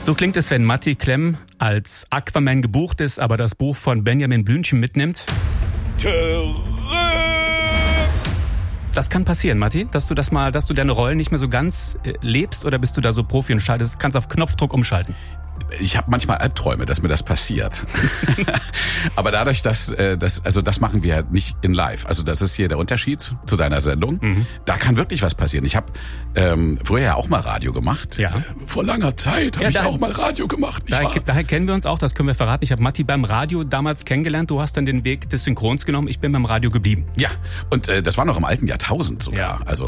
So klingt es, wenn Matti Klemm als Aquaman gebucht ist, aber das Buch von Benjamin Blümchen mitnimmt. Das kann passieren, Matti, dass du deine Rollen nicht mehr so ganz lebst, oder bist du da so Profi und kannst auf Knopfdruck umschalten? Ich habe manchmal Albträume, dass mir das passiert. Aber dadurch, das machen wir nicht in live. Also das ist hier der Unterschied zu deiner Sendung. Mhm. Da kann wirklich was passieren. Ich habe früher ja auch mal Radio gemacht. Ja. Vor langer Zeit habe ich auch mal Radio gemacht. Daher kennen wir uns auch, das können wir verraten. Ich habe Matti beim Radio damals kennengelernt. Du hast dann den Weg des Synchrons genommen. Ich bin beim Radio geblieben. Ja, und das war noch im alten Jahrtausend sogar. Ja. Also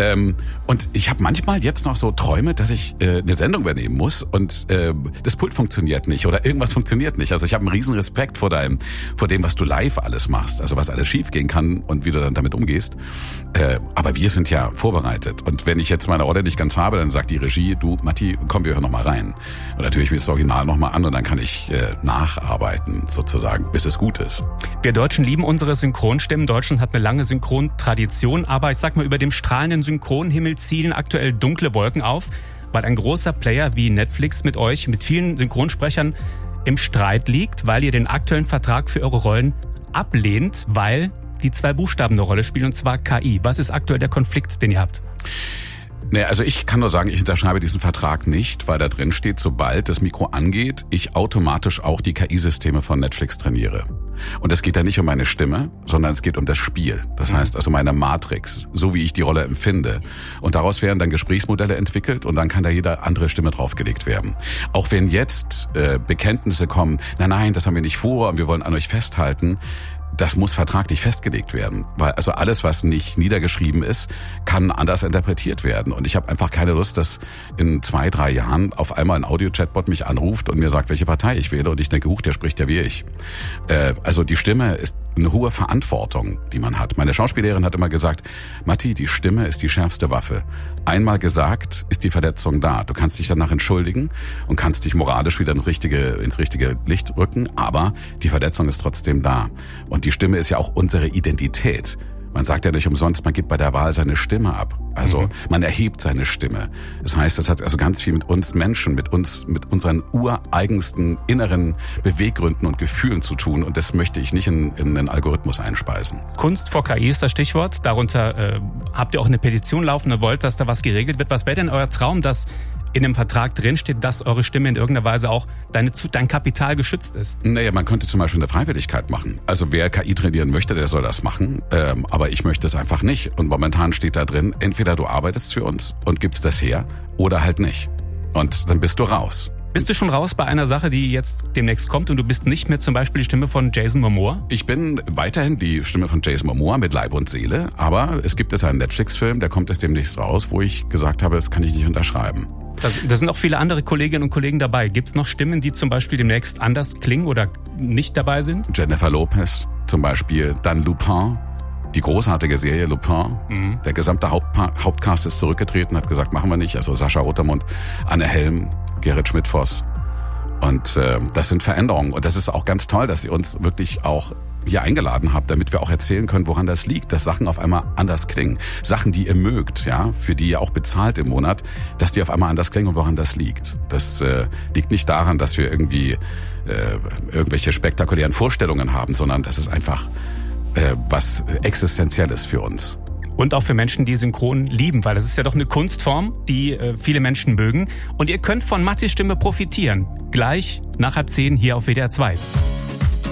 und ich habe manchmal jetzt noch so Träume, dass ich eine Sendung übernehmen muss und das Pult funktioniert nicht oder irgendwas funktioniert nicht. Also ich habe einen riesen Respekt vor dem, was du live alles machst, also was alles schief gehen kann und wie du dann damit umgehst. Aber wir sind ja vorbereitet. Und wenn ich jetzt meine Rolle nicht ganz habe, dann sagt die Regie, du Matti, komm, wir hören noch mal rein. Und natürlich mir das Original noch mal an und dann kann ich nacharbeiten sozusagen, bis es gut ist. Wir Deutschen lieben unsere Synchronstimmen. Deutschland hat eine lange Synchrontradition, aber ich sag mal, über dem strahlenden Synchronhimmel ziehen aktuell dunkle Wolken auf, weil ein großer Player wie Netflix mit euch, mit vielen Synchronsprechern im Streit liegt, weil ihr den aktuellen Vertrag für eure Rollen ablehnt, weil die 2 Buchstaben eine Rolle spielen, und zwar KI. Was ist aktuell der Konflikt, den ihr habt? Nee, also ich kann nur sagen, ich unterschreibe diesen Vertrag nicht, weil da drin steht, sobald das Mikro angeht, ich automatisch auch die KI-Systeme von Netflix trainiere. Und es geht da nicht um meine Stimme, sondern es geht um das Spiel. Das heißt also meine Matrix, so wie ich die Rolle empfinde. Und daraus werden dann Gesprächsmodelle entwickelt und dann kann da jede andere Stimme draufgelegt werden. Auch wenn jetzt Bekenntnisse kommen, nein, das haben wir nicht vor und wir wollen an euch festhalten, das muss vertraglich festgelegt werden, weil also alles, was nicht niedergeschrieben ist, kann anders interpretiert werden. Und ich habe einfach keine Lust, dass in 2-3 Jahren auf einmal ein Audio-Chatbot mich anruft und mir sagt, welche Partei ich wähle. Und ich denke, der spricht ja wie ich. Also die Stimme ist eine hohe Verantwortung, die man hat. Meine Schauspiellehrerin hat immer gesagt, Matti, die Stimme ist die schärfste Waffe. Einmal gesagt, ist die Verletzung da. Du kannst dich danach entschuldigen und kannst dich moralisch wieder ins richtige Licht rücken, aber die Verletzung ist trotzdem da. Und die Stimme ist ja auch unsere Identität. Man sagt ja nicht umsonst, man gibt bei der Wahl seine Stimme ab. Also man erhebt seine Stimme. Das heißt, das hat also ganz viel mit uns Menschen, mit unseren ureigensten inneren Beweggründen und Gefühlen zu tun. Und das möchte ich nicht in einen Algorithmus einspeisen. Kunst vor KI ist das Stichwort. Darunter habt ihr auch eine Petition laufen und wollt, dass da was geregelt wird. Was wäre denn euer Traum, dass in dem Vertrag drinsteht, dass eure Stimme in irgendeiner Weise auch dein Kapital geschützt ist? Naja, man könnte zum Beispiel eine Freiwilligkeit machen. Also wer KI trainieren möchte, der soll das machen. Aber ich möchte es einfach nicht. Und momentan steht da drin, entweder du arbeitest für uns und gibst das her oder halt nicht. Und dann bist du raus. Bist du schon raus bei einer Sache, die jetzt demnächst kommt und du bist nicht mehr zum Beispiel die Stimme von Jason Momoa? Ich bin weiterhin die Stimme von Jason Momoa mit Leib und Seele, aber es gibt einen Netflix-Film, der kommt jetzt demnächst raus, wo ich gesagt habe, das kann ich nicht unterschreiben. Da sind auch viele andere Kolleginnen und Kollegen dabei. Gibt es noch Stimmen, die zum Beispiel demnächst anders klingen oder nicht dabei sind? Jennifer Lopez zum Beispiel, dann Lupin, die großartige Serie Lupin. Mhm. Der gesamte Hauptcast ist zurückgetreten, hat gesagt, machen wir nicht. Also Sascha Rotermund, Anne Helm, Gerrit Schmidt-Voss. Und das sind Veränderungen. Und das ist auch ganz toll, dass ihr uns wirklich auch hier eingeladen habt, damit wir auch erzählen können, woran das liegt, dass Sachen auf einmal anders klingen. Sachen, die ihr mögt, ja, für die ihr auch bezahlt im Monat, dass die auf einmal anders klingen und woran das liegt. Das liegt nicht daran, dass wir irgendwie irgendwelche spektakulären Vorstellungen haben, sondern das ist einfach was Existenzielles für uns. Und auch für Menschen, die Synchron lieben, weil das ist ja doch eine Kunstform, die viele Menschen mögen. Und ihr könnt von Mattis Stimme profitieren. Gleich nach 9:30 hier auf WDR 2.